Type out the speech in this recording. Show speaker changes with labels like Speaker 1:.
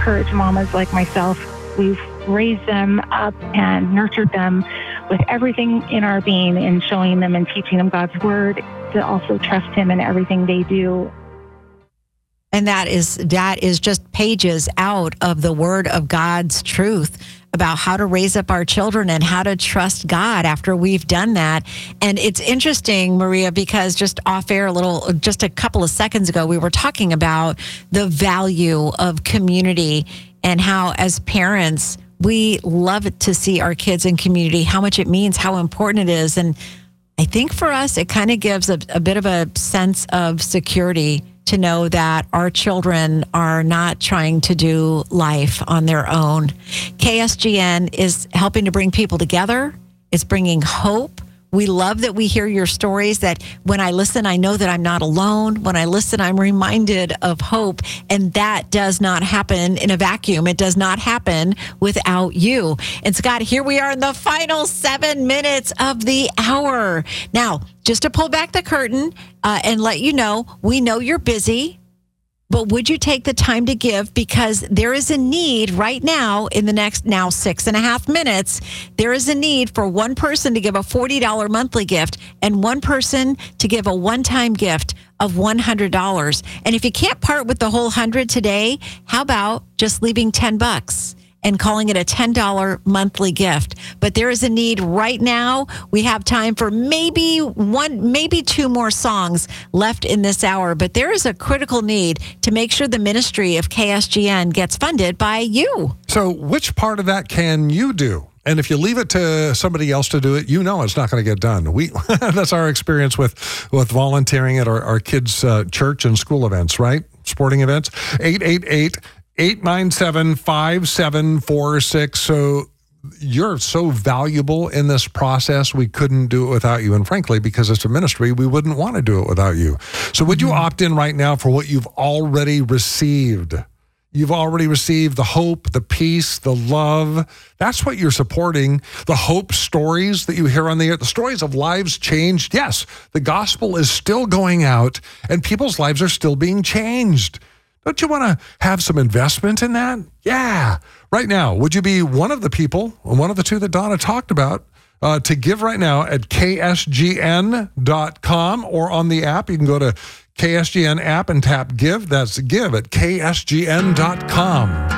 Speaker 1: encourage mamas like myself. We've raised them up and nurtured them with everything in our being and showing them and teaching them God's word to also trust him in everything they do.
Speaker 2: And that is just pages out of the word of God's truth about how to raise up our children and how to trust God after we've done that. And it's interesting, Maria, because just off air just a couple of seconds ago, we were talking about the value of community and how as parents, we love to see our kids in community, how much it means, how important it is. And I think for us, it kind of gives a bit of a sense of security to know that our children are not trying to do life on their own. KSGN is helping to bring people together. It's bringing hope. We love that we hear your stories, that when I listen, I know that I'm not alone. When I listen, I'm reminded of hope. And that does not happen in a vacuum. It does not happen without you. And Scott, here we are in the final 7 minutes of the hour. Now, just to pull back the curtain and let you know, we know you're busy. But would you take the time to give? Because there is a need right now in the next 6.5 minutes. There is a need for one person to give a $40 monthly gift and one person to give a one-time gift of $100. And if you can't part with the whole 100 today, how about just leaving $10 and calling it a $10 monthly gift? But there is a need right now. We have time for maybe two more songs left in this hour, but there is a critical need to make sure the ministry of KSGN gets funded by you.
Speaker 3: So which part of that can you do? And if you leave it to somebody else to do it, you know it's not going to get done. That's our experience with volunteering at our kids' church and school events, right? Sporting events. 888-897-5746. So you're so valuable in this process. We couldn't do it without you. And frankly, because it's a ministry, we wouldn't want to do it without you. So would you opt in right now for what you've already received? You've already received the hope, the peace, the love. That's what you're supporting. The hope stories that you hear on the air, the stories of lives changed. Yes, the gospel is still going out and people's lives are still being changed. Don't you want to have some investment in that? Yeah. Right now, would you be one of the people, one of the two that Donna talked about, to give right now at ksgn.com or on the app? You can go to KSGN app and tap give. That's give at ksgn.com.